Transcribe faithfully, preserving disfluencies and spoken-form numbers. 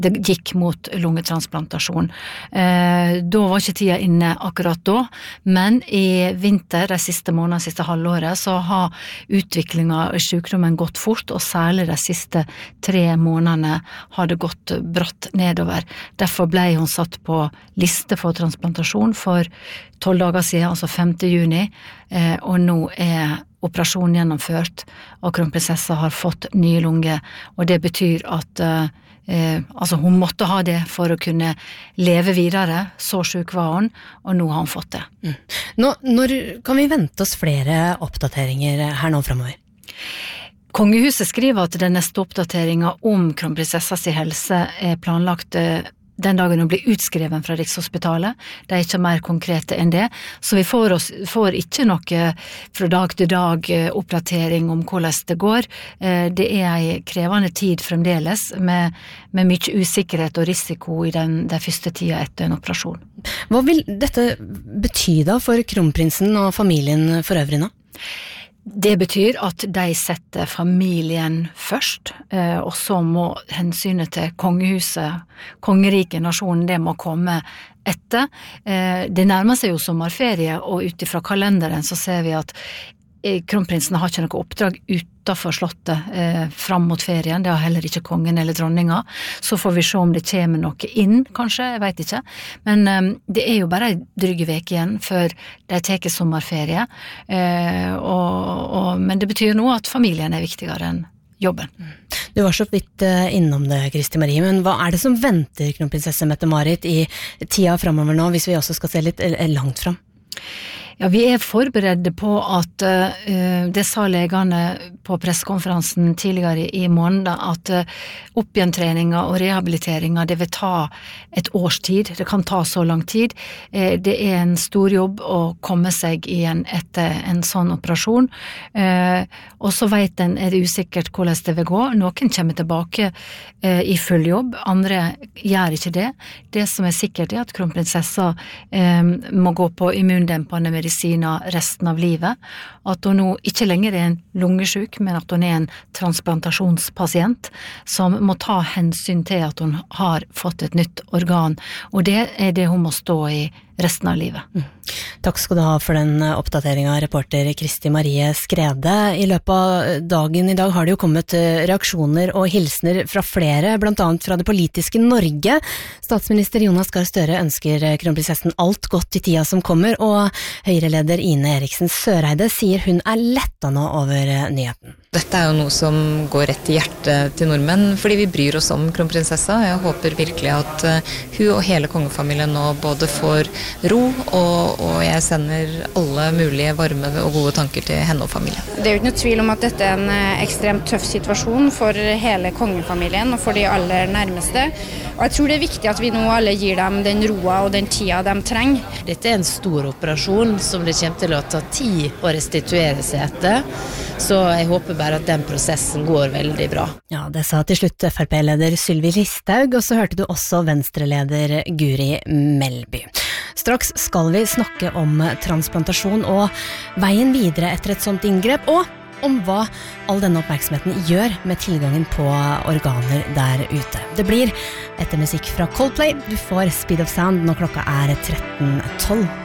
det gikk mot lungetransplantasjon. Eh, da var ikke tida inne akkurat da, men i vinter, de siste månedene, siste halvåret, så har utviklingen i sykdommen gått fort, og særlig de siste tre månedene har det gått bratt nedover. Derfor ble hun satt på liste for transplantasjon for tolv dager siden, altså femte juni, eh, og nå er operasjonen gjennomført, og kronprinsessa har fått nye lunger, og det betyr at eh, altså hun måtte ha det for å kunne leve videre, så syk var hun, og nå har hun fått det. Mm. Nå, når kan vi vente oss flere oppdateringer her nå fremover? Kongehuset skriver at den neste oppdateringen om kronprinsessas helse er planlagt den dagen hun blir utskreven fra Rikshospitalet. Det er ikke mer konkrete enn det, så vi får, oss, får ikke noe fra dag til dag oppdatering om hvordan det går. Det er en krevende tid fremdeles, med, med mye usikkerhet og risiko i den, den første tida etter en operasjon. Hva vil dette bety da for kronprinsen og familien for øvrig nå? Det betyr at de setter familien først, og så må hensynet til kongehuset, kongeriket, nasjonen, det må komme etter. Det nærmer seg jo sommerferie, og utifra kalenderen så ser vi at kronprinsen har ikke noe oppdrag utenfor slottet eh, fram mot ferien, det har heller ikke kongen eller dronninga, så får vi se om det kommer noe inn, kanskje, jeg vet ikke, men eh, det er jo bare en dryge vek igjen før de tar sommerferie, eh, og, og, men det betyr nå at familien er viktigere enn jobben. Du var så vidt innom det, Kristi Marie, men hva er det som venter kronprinsesse Mette-Marit i tida fremover nå, hvis vi også skal se litt langt fram? Ja, vi er forberedte på at uh, det sa legene på pressekonferansen tidligere i måneden, at uh, oppgjentreninga og rehabiliteringa, det vil ta et års tid, det kan ta så lang tid. Uh, det er en stor jobb å komme seg igjen etter en sånn operasjon, uh, og så vet en, er det usikkert hvordan det vil gå. Noen kommer tilbake uh, i full jobb, andre gjør ikke det. Det som er sikkert er at kronprinsessa uh, må gå på immundempende medisiner resten av livet, at hun nå ikke lenger er en lungesjuk, men at hun er en transplantasjonspasient som må ta hensyn til at hun har fått et nytt organ, og det er det hun må stå i resten av livet. Mm. Takk skal du ha for den oppdateringen, reporter Kristi Marie Skrede. I løpet av dagen i dag har det jo kommet reaksjoner og hilsener fra flere, blant annet fra det politiske Norge. Statsminister Jonas Gahr Støre ønsker kronprinsessen alt godt i tida som kommer, og Høyre-leder Ine Eriksen Søreide sier hun er letta nå over nyheten. Dette er jo noe som går rett i hjertet til nordmenn, fordi vi bryr oss om kronprinsessa. Jeg håper virkelig at hun og hele kongefamilien nå både får ro, og, og jeg sender alle mulige varme og gode tanker til henne og familien. Det er jo ikke noe tvil om at dette er en ekstremt tøff situasjon for hele kongefamilien og for de aller nærmeste. Og jeg tror det er viktig at vi nå alle gir dem den roa og den tida de trenger. Dette er en stor operasjon som det kommer til å ta tid å restituere seg etter, så jeg håper bare at den prosessen går veldig bra. Ja, det sa til slutt F R P-leder Sylvi Listhaug, og så hørte du også Venstre-leder Guri Melby. Straks skal vi snakke om transplantasjon og veien videre etter et sånt inngrep, og om hva all denne oppmerksomheten gjør med tilgangen på organer der ute. Det blir etter musikk fra Coldplay. Du får Speed of Sound når klokka er tretten tolv.